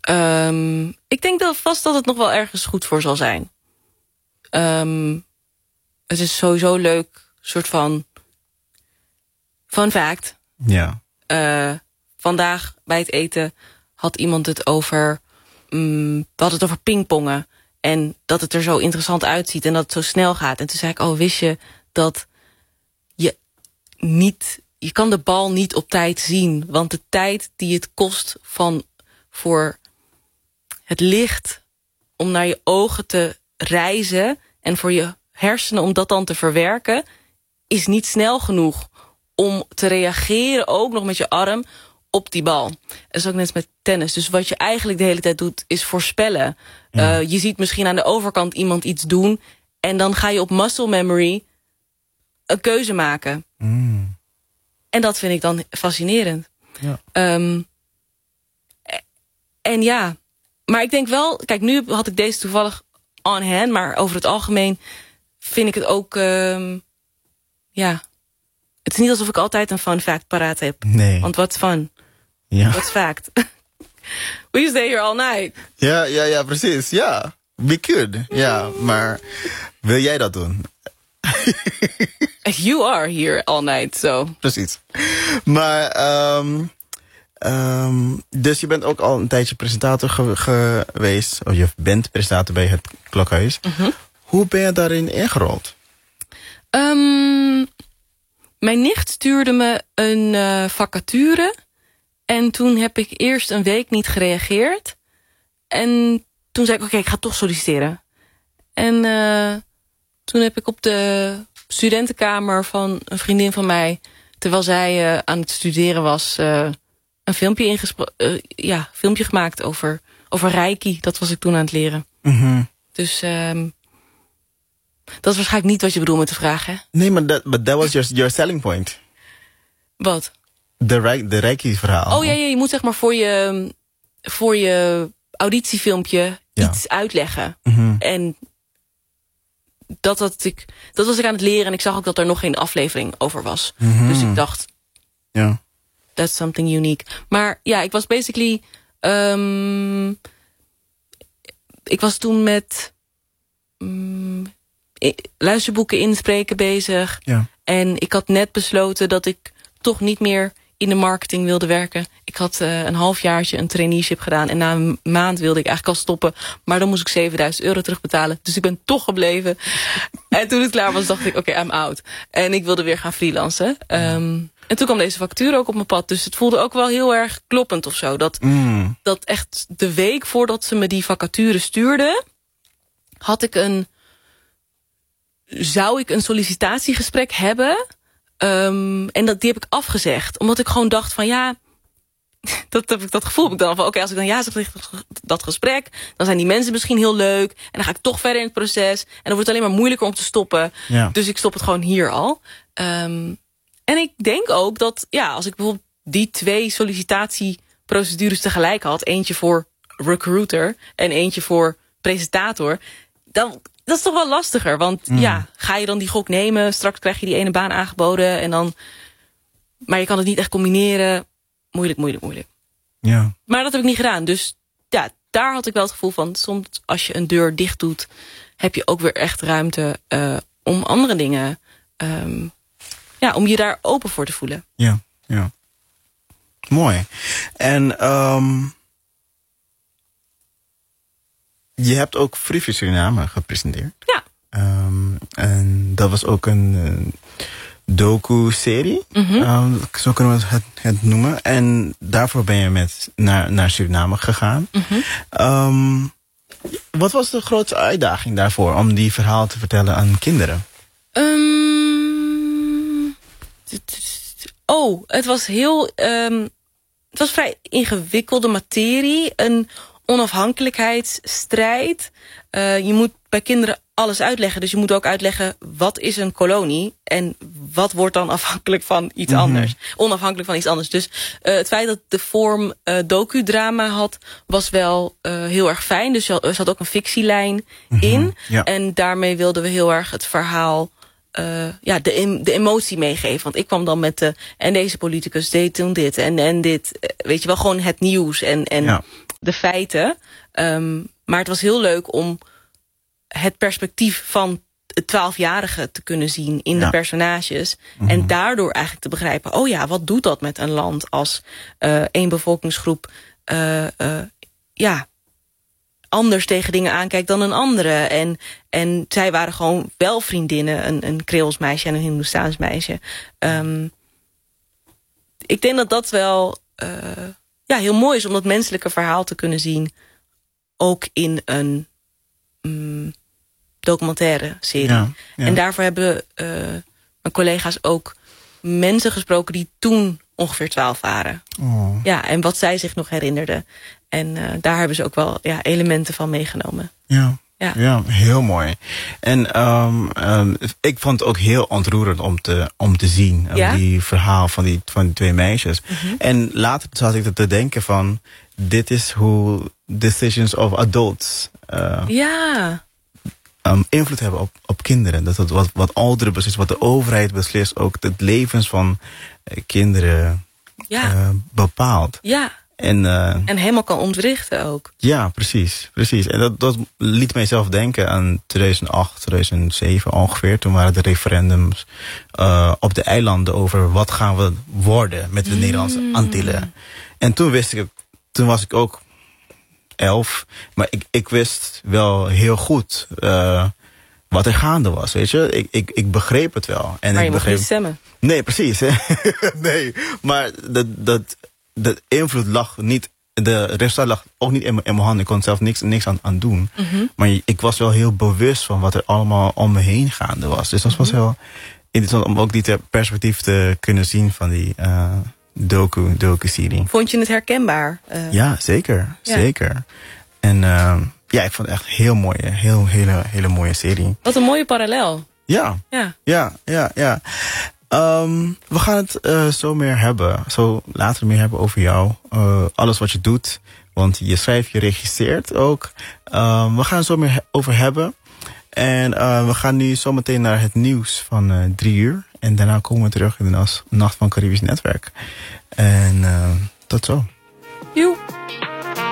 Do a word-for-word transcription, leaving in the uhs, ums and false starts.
Um, ik denk dat vast dat het nog wel ergens goed voor zal zijn. Um, het is sowieso leuk, soort van fun fact. Ja. Uh, vandaag bij het eten had iemand het over... Um, we hadden het over pingpongen. En dat het er zo interessant uitziet en dat het zo snel gaat. En toen zei ik, oh, wist je dat je niet... Je kan de bal niet op tijd zien. Want de tijd die het kost van voor het licht om naar je ogen te reizen en voor je hersenen om dat dan te verwerken, is niet snel genoeg om te reageren, ook nog met je arm, op die bal. Dat is ook net met tennis. Dus wat je eigenlijk de hele tijd doet, is voorspellen. Ja. Uh, je ziet misschien aan de overkant iemand iets doen en dan ga je op muscle memory een keuze maken. Mm. En dat vind ik dan fascinerend. Ja. Um, en ja, maar ik denk wel... Kijk, nu had ik deze toevallig on hand, maar over het algemeen vind ik het ook... Um, ja, het is niet alsof ik altijd een fun fact paraat heb. Nee. Want what's fun? Ja. What's fact? We stay here all night. Ja, ja, ja, precies. Ja, we could. Ja, maar wil jij dat doen? You are here all night, so. Precies. Maar, um, um, dus je bent ook al een tijdje presentator ge- geweest. Of je bent presentator bij het Klokhuis. Mm-hmm. Hoe ben je daarin ingerold? Um, mijn nicht stuurde me een uh, vacature. En toen heb ik eerst een week niet gereageerd. En toen zei ik, oké, okay, ik ga toch solliciteren. En uh, toen heb ik op de studentenkamer van een vriendin van mij, terwijl zij uh, aan het studeren was, uh, een filmpje, ingespro- uh, ja, filmpje gemaakt over, over Reiki. Dat was ik toen aan het leren. Mm-hmm. Dus um, dat is waarschijnlijk niet wat je bedoelt met de vraag, hè? Nee, maar dat but that was your, your selling point. Wat? De, Re- de Reiki-verhaal. Oh ja, ja, je moet zeg maar voor je, voor je auditiefilmpje ja. iets uitleggen. Mm-hmm. En dat, dat, ik, dat was ik aan het leren en ik zag ook dat er nog geen aflevering over was. Mm-hmm. Dus ik dacht, ja. that's something unique. Maar ja, ik was basically... Um, ik was toen met um, luisterboeken inspreken bezig. Ja. En ik had net besloten dat ik toch niet meer in de marketing wilde werken. Ik had uh, een halfjaartje een traineeship gedaan. En na een maand wilde ik eigenlijk al stoppen. Maar dan moest ik zevenduizend euro terugbetalen. Dus ik ben toch gebleven. En toen het klaar was, dacht ik, oké, okay, I'm out. En ik wilde weer gaan freelancen. Um, en toen kwam deze factuur ook op mijn pad. Dus het voelde ook wel heel erg kloppend of zo. Dat, mm. dat echt de week voordat ze me die vacature stuurde, had ik een... zou ik een sollicitatiegesprek hebben. Um, en dat, die heb ik afgezegd. Omdat ik gewoon dacht van ja, dat, heb ik, dat gevoel heb ik dan van oké, okay, als ik dan ja zeg tegen dat gesprek, dan zijn die mensen misschien heel leuk. En dan ga ik toch verder in het proces. En dan wordt het alleen maar moeilijker om te stoppen. Ja. Dus ik stop het gewoon hier al. Um, en ik denk ook dat ja, als ik bijvoorbeeld die twee sollicitatieprocedures tegelijk had, eentje voor recruiter en eentje voor presentator, dan dat is toch wel lastiger, want mm. ja, ga je dan die gok nemen, straks krijg je die ene baan aangeboden en dan, maar je kan het niet echt combineren, moeilijk, moeilijk, moeilijk. Ja. Maar dat heb ik niet gedaan, dus ja, daar had ik wel het gevoel van, soms als je een deur dicht doet, heb je ook weer echt ruimte uh, om andere dingen, um, ja, om je daar open voor te voelen. Ja, ja. Mooi. En um, je hebt ook Free Free Suriname gepresenteerd. Ja. Um, en dat was ook een uh, docu-serie. Mm-hmm. Um, zo kunnen we het, het noemen. En daarvoor ben je met naar, naar Suriname gegaan. Mm-hmm. Um, wat was de grootste uitdaging daarvoor om die verhaal te vertellen aan kinderen? Um, oh, het was heel... Um, het was vrij ingewikkelde materie. Een onafhankelijkheidsstrijd. Uh, je moet bij kinderen alles uitleggen. Dus je moet ook uitleggen, wat is een kolonie? En wat wordt dan afhankelijk van iets mm-hmm. anders? Onafhankelijk van iets anders. Dus uh, het feit dat de vorm uh, docudrama had, was wel uh, heel erg fijn. Dus er zat ook een fictielijn mm-hmm. in. Ja. En daarmee wilden we heel erg het verhaal uh, ja, de, de emotie meegeven. Want ik kwam dan met de... En deze politicus deed toen dit en, en dit. Weet je wel, gewoon het nieuws en, en ja. de feiten. Um, maar het was heel leuk om het perspectief van het twaalfjarige te kunnen zien in ja. de personages. Mm-hmm. En daardoor eigenlijk te begrijpen... oh ja, wat doet dat met een land als uh, één bevolkingsgroep... Uh, uh, ja, anders tegen dingen aankijkt dan een andere. En, en zij waren gewoon wel vriendinnen. Een, een Creools meisje en een Hindoestaans meisje. Um, ik denk dat dat wel uh, ja, heel mooi is... om dat menselijke verhaal te kunnen zien... ook in een... Um, documentaire serie. Ja, ja. En daarvoor hebben uh, mijn collega's ook mensen gesproken die toen ongeveer twaalf waren. Oh. Ja, en wat zij zich nog herinnerden. En uh, daar hebben ze ook wel ja, elementen van meegenomen. Ja, ja. ja heel mooi. En um, um, ik vond het ook heel ontroerend om te, om te zien. Ja? Die verhaal van die, van die twee meisjes. Mm-hmm. En later zat ik te denken van... dit is hoe decisions of adults... Uh, ja... Um, invloed hebben op, op kinderen. Dat het wat, wat ouderen beslist, wat de overheid beslist, ook het levens van uh, kinderen ja. uh, bepaalt. Ja. En, uh, en helemaal kan ontwrichten ook. Ja, precies. precies. En dat, dat liet mij zelf denken aan tweeduizend acht, tweeduizend zeven ongeveer. Toen waren de referendums uh, op de eilanden over wat gaan we worden met de mm. Nederlandse Antillen. En toen wist ik, toen was ik ook elf. Maar ik, ik wist wel heel goed uh, wat er gaande was, weet je. Ik, ik, ik begreep het wel. En maar ik je begreep... mocht niet stemmen. Nee, precies. nee, maar dat, dat, dat invloed lag niet... De resultaat lag ook niet in mijn, in mijn hand. Ik kon zelf niks, niks aan, aan doen. Mm-hmm. Maar ik was wel heel bewust van wat er allemaal om me heen gaande was. Dus dat mm-hmm. was wel interessant om ook die perspectief te kunnen zien van die... Uh, docu, docu-serie. Vond je het herkenbaar? Uh, ja, zeker. Ja. Zeker. En uh, ja, ik vond het echt heel mooie, heel, hele, hele mooie serie. Wat een mooie parallel. Ja. Ja. Ja, ja, ja. Um, we gaan het uh, zo meer hebben. Zo later meer hebben over jou. Uh, alles wat je doet. Want je schrijft, je regisseert ook. Um, we gaan het zo meer he- over hebben. En uh, we gaan nu zometeen naar het nieuws van uh, drie uur. En daarna komen we terug in de Nacht van Caribisch Netwerk. En uh, tot zo.